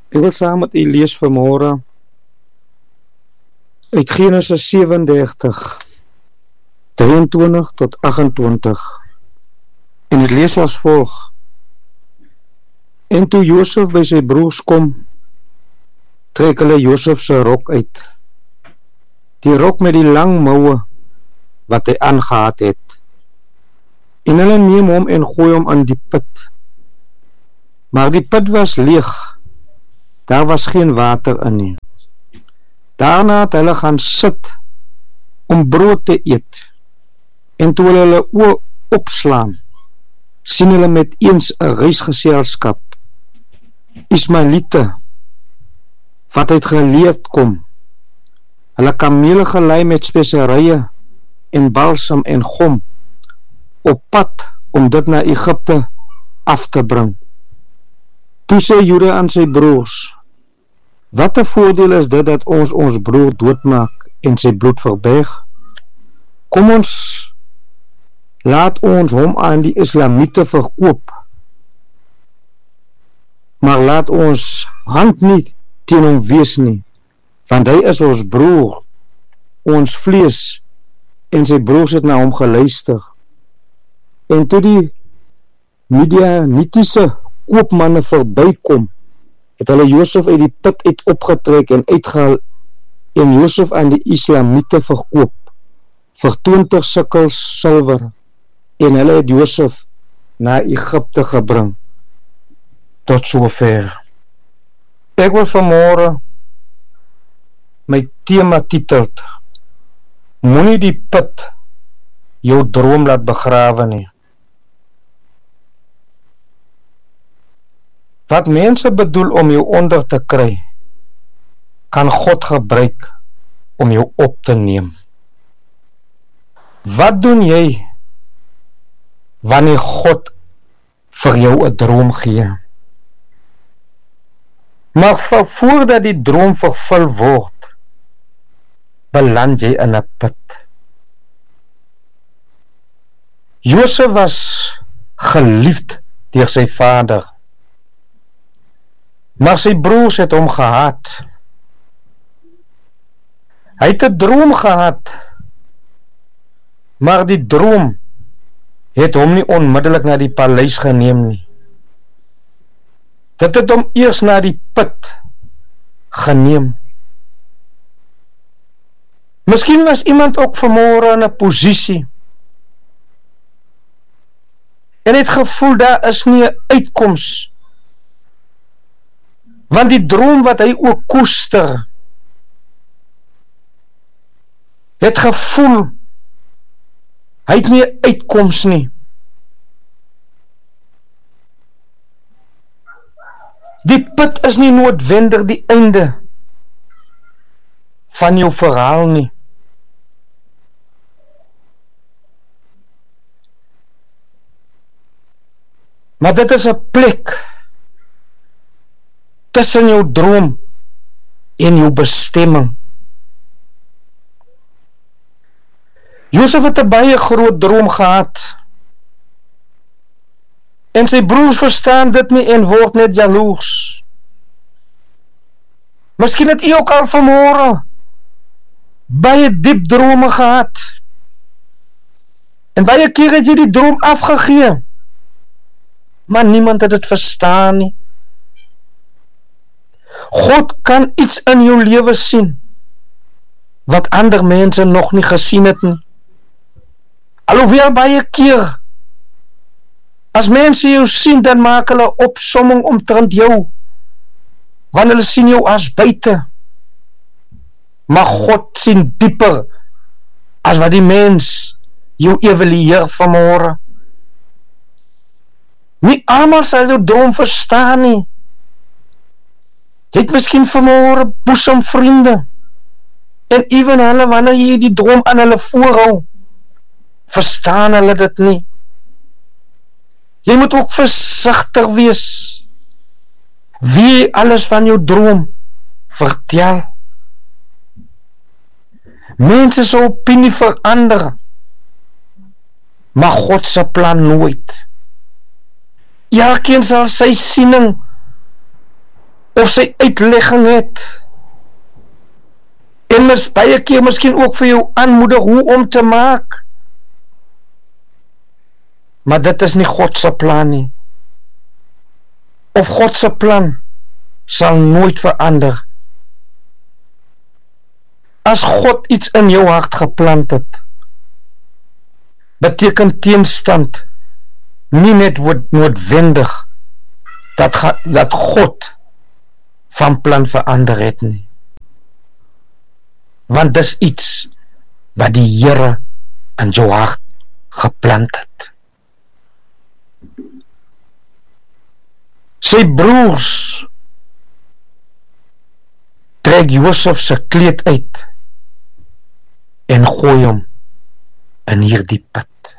Ek wil saam met u lees vanmôre uit Genesis 37, 23 tot 28. En dit lees as volg. En toe Josef by sy broers kom, trek hulle Josef se rok uit. Die rok met die lang moue wat hy aangehad het. En hulle neem hom en gooi hom aan die put. Maar die put was leeg. Daar was geen water in nie. Daarna het hulle gaan sit om brood te eet. En toe hulle oë opslaan, sien hulle met eens 'n reisgeselskap, Ismaeliete, wat uit Gilead kom. Hulle kamele gelei met speserye en balsam en gom, op pad om dit na Egipte af te bring. Toe sê Juda aan sy broers, wat 'n voordeel is dit dat ons broer doodmaak en sy bloed verberg? Kom ons, laat ons hom aan die Islamiete verkoop, maar laat ons hand nie teen hom wees nie, want hy is ons broer, ons vlees, en sy broers het na hom geluister. En toe die Midianitiese koopmanne verbykom, het hulle Josef uit die put uit opgetrek en uitgehaal en Josef aan die Islamiete verkoop vir 20 sikkels silwer, en hulle het Josef na Egipte gebring. Tot sover. Ek wil vanmôre my tema titelt, moenie die put jou droom laat begrawe nie. Wat mense bedoel om jou onder te kry, kan God gebruik om jou op te neem. Wat doen jy wanneer God vir jou 'n droom gee? Maar voordat die droom vervul word, beland jy in 'n put. Josef was geliefd deur sy vader, maar sy broers het hom gehaat. Hy het 'n droom gehad, maar die droom het hom nie onmiddellik na die paleis geneem nie. Dit het hom eers na die put geneem. Miskien was iemand ook vanmôre in 'n posisie en het gevoel daar is nie 'n uitkoms, want die droom wat hy ook koester, het gevoel hy het nie 'n uitkoms nie. Die put is nie noodwendig die einde van jou verhaal nie. Maar dit is 'n plek tussen jou droom en jou bestemming. Josef het 'n baie groot droom gehad, en sy broers verstaan dit nie en word net jaloers. Miskien het u ook al vanmôre baie diep drome gehad, en baie keer het jy die droom afgegee, maar niemand het dit verstaan nie. God kan iets in jou lewe sien wat ander mense nog nie gesien het nie. Alhoewel baie keer as mense jou sien, dan maak hulle opsomming omtrent jou, want hulle sien jou as buite. Maar God sien dieper as wat die mens jou evalueer vanmôre. Nie almal sal jou droom verstaan nie. Jy het miskien vanmôre boesemvriende, en ewen hulle, wanneer jy die droom aan hulle voorhou, verstaan hulle dit nie. Jy moet ook versigtig wees wie alles van jou droom vertel. Mense se opinie verander, maar God se plan nooit. Elkeen sal sy siening of sy uitlegging het, en baie keer miskien ook vir jou aanmoedig hoe om te maak, maar dit is nie God se plan nie, of God se plan sal nooit verander. As God iets in jou hart geplant het, beteken teenstand nie net noodwendig dat God van plan verander het nie. Want dis iets wat die Here in jou hart geplant het. Sy broers trek Josef se kleed uit en gooi hom in hierdie put.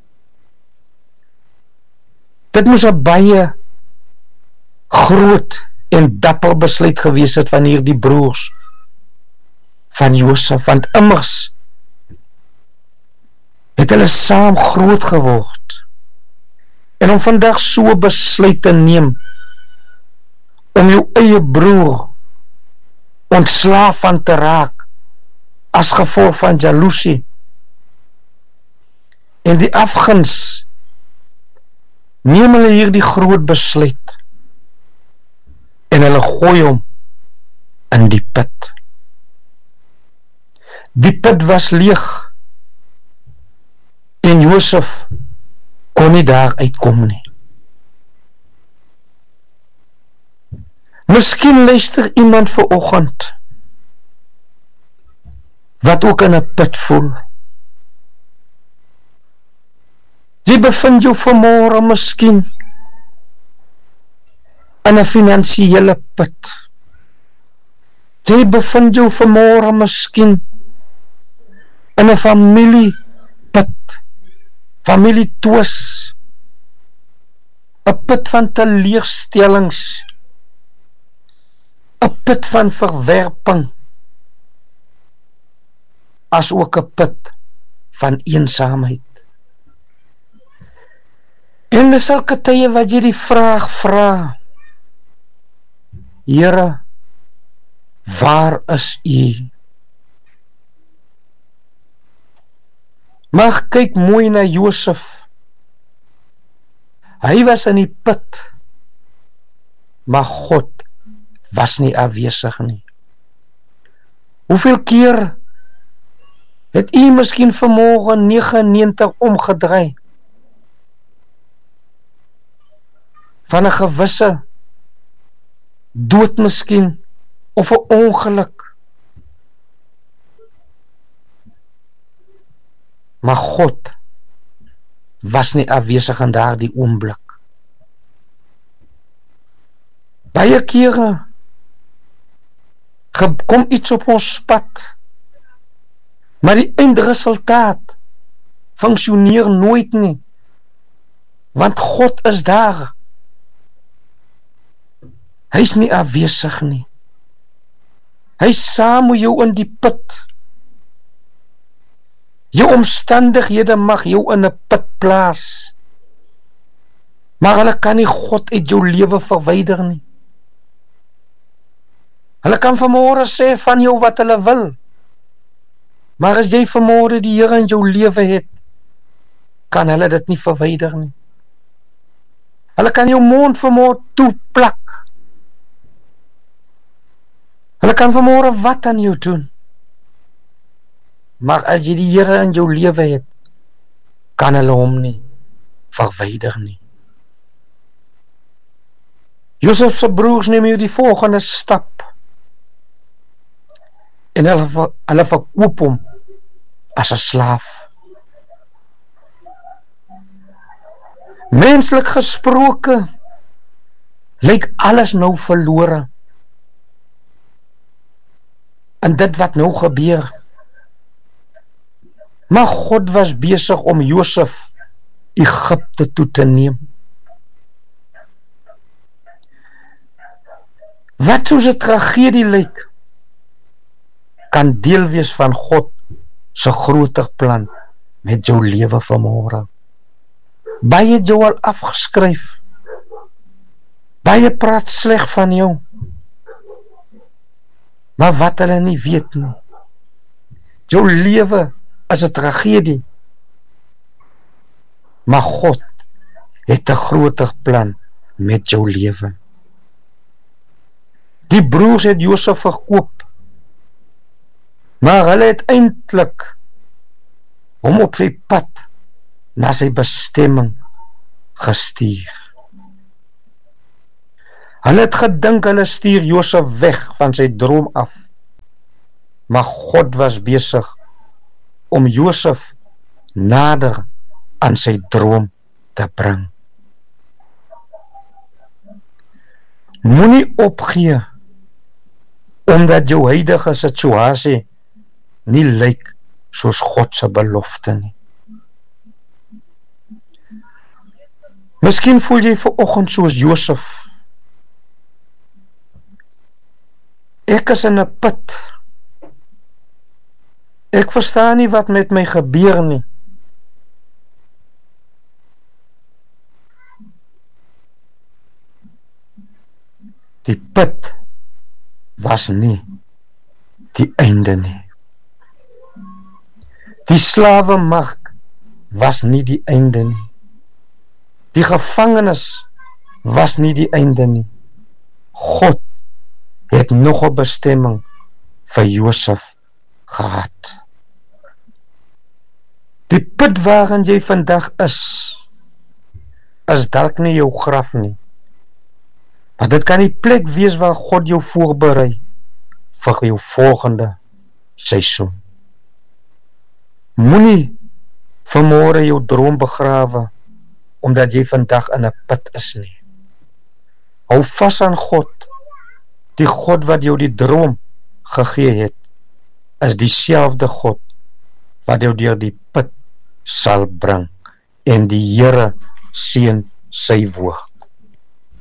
Dit moes 'n baie groot en dapper besluit gewees het van hierdie broers van Josef, want immers het hulle saam groot geword, en om vandag so besluit te neem om jou eie broer ontslaaf van te raak as gevolg van jaloesie en die afguns, neem hulle hier die groot besluit en hulle gooi hom in die put. Die put was leeg en Josef kon nie daar uitkom nie. Miskien luister iemand vanoggend wat ook in 'n put voel. Jy bevind jou vanmôre miskien in 'n finansiële put. Jy bevind jou vanmôre miskien in 'n familieput, familietwis, 'n put van teleurstellings, 'n put van verwerping, as ook 'n put van eensaamheid. En dis elke tye wat jy die vraag vra, Here, waar is U? Maar kyk mooi na Josef. Hy was in die put, maar God was nie afwesig nie. Hoeveel keer het U miskien vanmôre 99 omgedraai van 'n gewisse dood miskien, of 'n ongeluk, maar God was nie afwesig in daardie oomblik. Baie kere kom iets op ons pad, maar die eindresultaat funksioneer nooit nie, want God is daar. Hy is nie afwesig nie. Hy is saam met jou in die put. Jou omstandighede mag jou in 'n put plaas, maar hulle kan nie God uit jou lewe verwyder nie. Hulle kan vanmôre sê van jou wat hulle wil, maar as jy vanmôre die Here in jou lewe het, kan hulle dit nie verwyder nie. Hulle kan jou mond vanmôre toeplak. Hulle kan vanmôre wat aan jou doen, maar as jy die Here in jou lewe het, kan hulle hom nie verwyder nie. Josef se broers neem hier die volgende stap, en hulle verkoop hom as 'n slaaf. Menslik gesproke lyk alles nou verlore. En dit wat nou gebeur, maar God was besig om Josef Egipte toe te neem. Wat soos 'n tragedie lyk, kan deel wees van God se groter plan met jou lewe vanmôre. Baie jou al afgeskryf, baie praat sleg van jou, Maar wat hulle nie weet nie, jou lewe is 'n tragedie, maar God het 'n groter plan met jou lewe. Die broers het Josef verkoop, maar hulle het eintlik hom op sy pad na sy bestemming gestuur. Hulle het gedink hulle stuur Josef weg van sy droom af, maar God was besig om Josef nader aan sy droom te bring. Moenie opgee omdat jou huidige situasie nie lyk soos God se belofte nie. Miskien voel jy vanoggend soos Josef. Ek is in 'n put. Ek verstaan nie wat met my gebeur nie. Die put was nie die einde nie. Die slawemark was nie die einde nie. Die gevangenis was nie die einde nie. God het nog 'n bestemming vir Josef gehad. Die put waarin jy vandag is dalk nie jou graf nie. Maar dit kan die plek wees waar God jou voorberei vir jou volgende seisoen. Moenie vanmôre jou droom begrawe omdat jy vandag in 'n put is nie. Hou vas aan God. Die God wat jou die droom gegee het, is dieselfde God wat jou deur die put sal bring, en die Here seën sy woord.